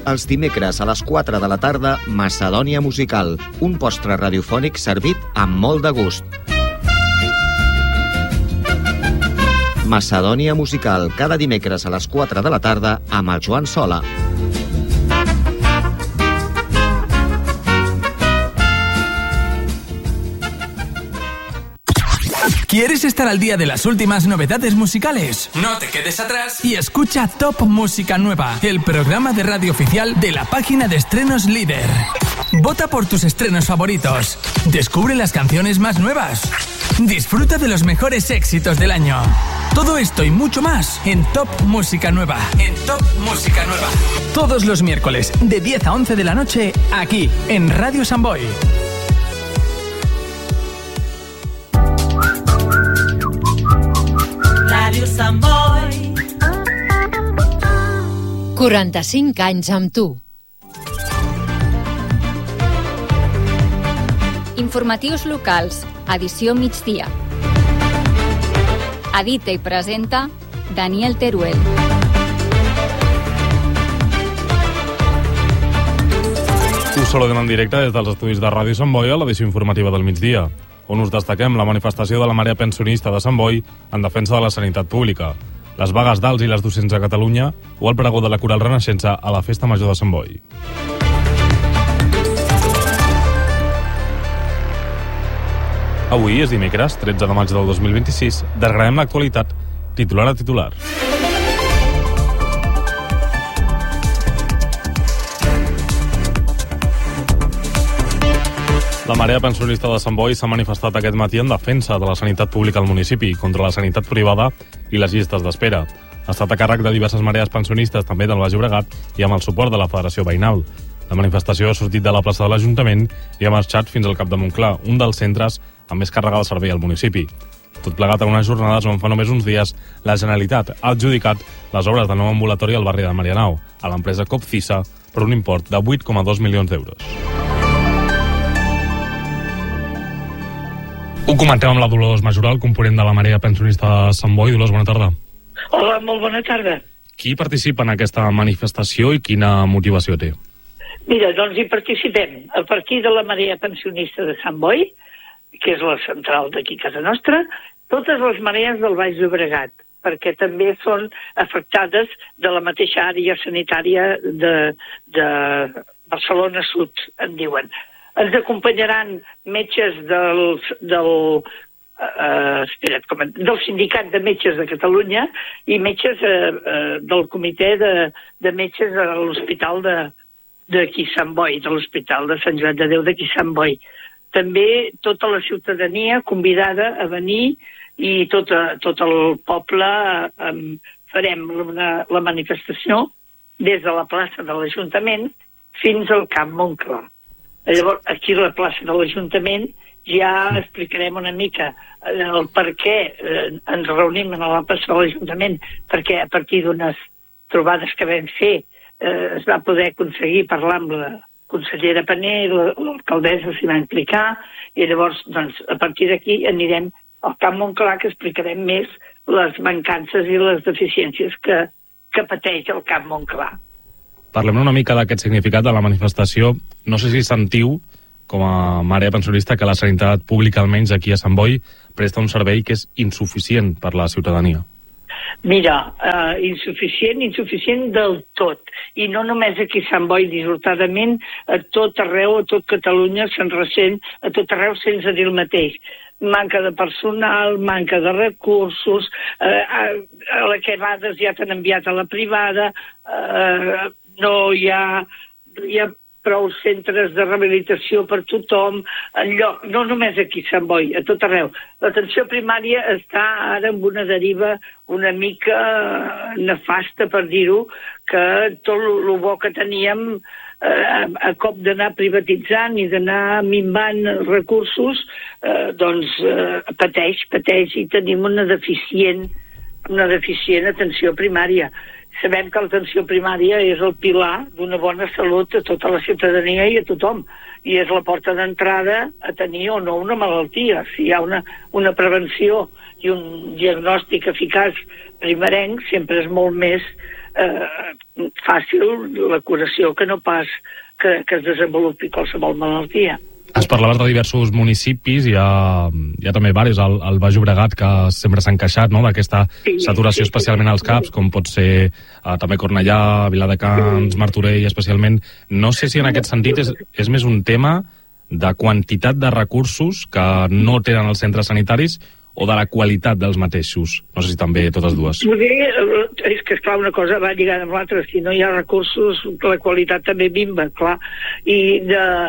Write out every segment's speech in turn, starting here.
Els dimecres a les 4 de la tarda, Macedònia Musical, un postre radiofònic servit amb molt de gust. Macedònia Musical, cada dimecres a les 4 de la tarda amb el Joan Sola. ¿Quieres estar al día de las últimas novedades musicales? No te quedes atrás y escucha Top Música Nueva, el programa de radio oficial de la página de estrenos líder. Vota por tus estrenos favoritos. Descubre las canciones más nuevas. Disfruta de los mejores éxitos del año. Todo esto y mucho más en Top Música Nueva. En Top Música Nueva. Todos los miércoles de 10 a 11 de la noche, aquí en Radio Sant Boi. Ràdio Sant Boi. 45 anys amb tu. Informatius locals, edició migdia. Edita i presenta Daniel Teruel. Us saludem en directe des dels estudis de Ràdio Sant Boi a l'edició informativa del migdia, on us destaquem la manifestació de la Marea Pensionista de Sant Boi en defensa de la sanitat pública, les vagues d'alts i les docents a Catalunya o el pregó de la Coral Renaixença a la Festa Major de Sant Boi. Avui és dimecres, 13 de maig del 2026, desgranem l'actualitat, titular a titular. La Marea Pensionista de Sant Boi s'ha manifestat aquest matí en defensa de la sanitat pública al municipi, contra la sanitat privada i les llistes d'espera. Ha estat a càrrec de diverses marees pensionistes, també del Baix Llobregat, i amb el suport de la Federació Veïnal. La manifestació ha sortit de la plaça de l'Ajuntament i ha marxat fins al Cap de Montclar, un dels centres amb més càrrega de servei al municipi. Tot plegat en unes jornades on fa només uns dies la Generalitat ha adjudicat les obres de nou ambulatori al barri de Marianao, a l'empresa Copcisa, per un import de 8,2 milions d'euros. Ho comentem amb la Dolors Majoral, component de la Marea Pensionista de Sant Boi. Dolors, bona tarda. Hola, molt bona tarda. Qui participa en aquesta manifestació i quina motivació té? Mira, doncs hi participem a partir de la Marea Pensionista de Sant Boi, que és la central d'aquí a casa nostra, totes les marees del Baix Llobregat, perquè també són afectades de la mateixa àrea sanitària de Barcelona Sud, en diuen. Ens acompanyaran metges del Sindicat de Metges de Catalunya i metges del Comitè de Metges a l'Hospital d'aquí Sant Boi, de l'Hospital de Sant Joan de Déu d'aquí Sant Boi. També tota la ciutadania convidada a venir i tot el poble farem la manifestació des de la plaça de l'Ajuntament fins al Camp Montclar. Llavors, aquí a la plaça de l'Ajuntament ja explicarem una mica el per què ens reunim a la plaça de l'Ajuntament, perquè a partir d'unes trobades que vam fer es va poder aconseguir parlar amb la consellera Paner, l'alcaldessa s'hi va implicar, i llavors doncs, a partir d'aquí anirem al Camp Montclar, que explicarem més les mancances i les deficiències que pateix el Camp Montclar. Parlem una mica d'aquest significat de la manifestació. No sé si sentiu, com a Marea Pensionista, que la sanitat pública, almenys aquí a Sant Boi, presta un servei que és insuficient per la ciutadania. Mira, insuficient del tot. I no només aquí a Sant Boi, dissortadament, a tot arreu, a tot Catalunya se'n ressent, a tot arreu sense dir el mateix. Manca de personal, manca de recursos, a la que a vegades ja t'han enviat a la privada, no hi ha prou centres de rehabilitació per tothom, no només aquí a Sant Boi, a tot arreu. L'atenció primària està ara en una deriva una mica nefasta, per dir-ho, que tot el bo que teníem a cop d'anar privatitzant i d'anar minvant recursos, doncs pateix i tenim una deficient atenció primària. Sabem que l'atenció primària és el pilar d'una bona salut a tota la ciutadania i a tothom, i és la porta d'entrada a tenir o no una malaltia. Si hi ha una prevenció i un diagnòstic eficaç primerenc, sempre és molt més fàcil la curació que no pas que es desenvolupi qualsevol malaltia. Es parlava de diversos municipis, hi ha també varis, el Baix Llobregat, que sempre s'han queixat, no?, d'aquesta saturació, especialment als CAPs, com pot ser també Cornellà, Viladecans, Martorell, especialment. No sé si en aquest sentit és més un tema de quantitat de recursos que no tenen els centres sanitaris o de la qualitat dels mateixos. No sé si també totes dues. És que, esclar, una cosa va lligada amb l'altra. Si no hi ha recursos, la qualitat també minva, clar. I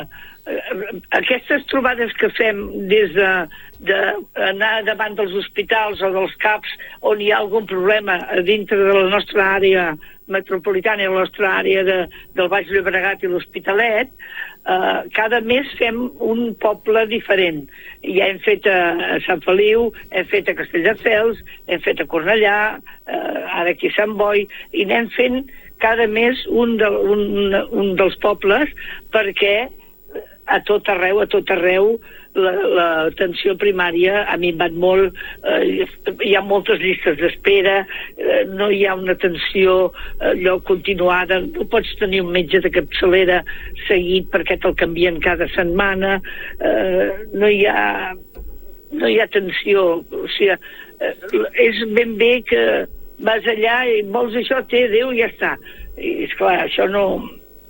aquestes trobades que fem des d'anar davant dels hospitals o dels CAPs on hi ha algun problema dintre de la nostra àrea metropolitana i la nostra àrea del Baix Llobregat i l'Hospitalet, cada mes fem un poble diferent. Ja hem fet a Sant Feliu, hem fet a Castelldefels, hem fet a Cornellà, ara aquí a Sant Boi, i anem fent cada mes un dels pobles, perquè a tot arreu l'atenció primària ha minvat molt, hi ha moltes llistes d'espera, no hi ha una atenció allò continuada, no pots tenir un metge de capçalera seguit perquè te'l canvien cada setmana, no hi ha atenció, o sigui, és ben bé que vas allà i vols això, té, adéu, i ja està. I esclar, això no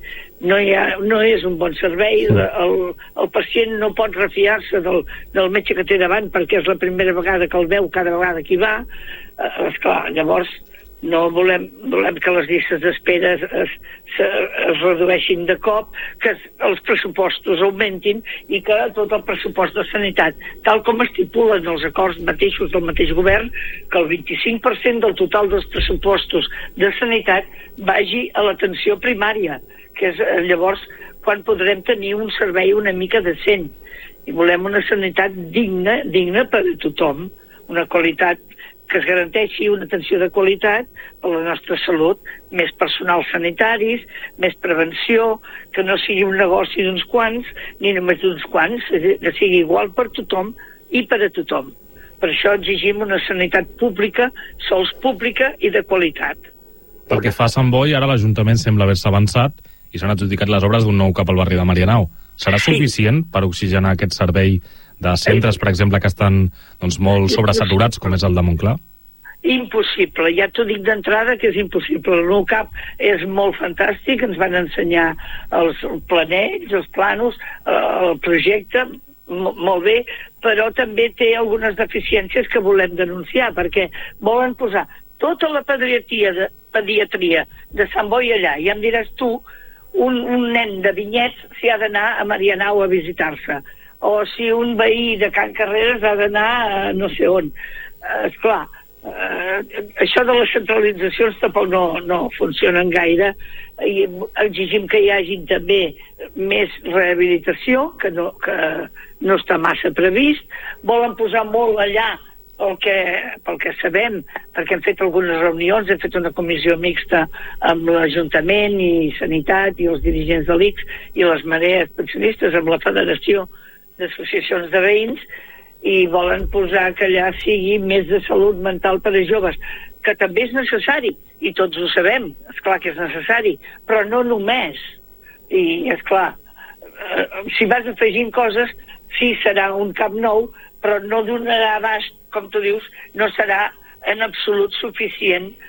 és un bon servei. El pacient no pot refiar-se del metge que té davant perquè és la primera vegada que el veu cada vegada que hi va. Esclar, llavors no volem que les llistes d'espera es redueixin de cop, que els pressupostos augmentin i que tot el pressupost de sanitat, tal com estipulen els acords mateixos del mateix govern, que el 25% del total dels pressupostos de sanitat vagi a l'atenció primària, que és llavors quan podrem tenir un servei una mica decent. I volem una sanitat digna per a tothom, una qualitat que es garanteixi una atenció de qualitat per a la nostra salut, més personal sanitaris, més prevenció, que no sigui un negoci d'uns quants, ni només d'uns quants, que sigui igual per tothom i per a tothom. Per això exigim una sanitat pública, sols pública i de qualitat. Pel que fa a Sant Boi, ara l'Ajuntament sembla haver-se avançat i s'han adjudicat les obres d'un nou cap al barri de Marianao. Serà suficient per oxigenar aquest servei de centres, per exemple, que estan molt sobresaturats, com és el de Montclar? Impossible, ja t'ho dic d'entrada que és impossible. El nou cap és molt fantàstic, ens van ensenyar els planells, els planos, el projecte, molt bé, però també té algunes deficiències que volem denunciar, perquè volen posar tota la pediatria de Sant Boi allà, i em diràs tu, un nen de Vinyets s'hi ha d'anar a Marianao a visitar-se, o si un veí de Can Carreras ha d'anar a no sé on. Esclar, això de les centralitzacions tampoc no funcionen gaire, i exigim que hi hagi també més rehabilitació, que no està massa previst. Volen posar molt allà pel que sabem, perquè hem fet algunes reunions, hem fet una comissió mixta amb l'Ajuntament i Sanitat i els dirigents de l'ICS i les marees pensionistes, amb la Federació d'Associacions de Veïns, i volen posar que allà sigui més de salut mental per a joves, que també és necessari, i tots ho sabem, esclar que és necessari, però no només. I, esclar, si vas afegint coses, sí, serà un cap nou, però no donarà abast, com tu dius, no serà en absolut suficient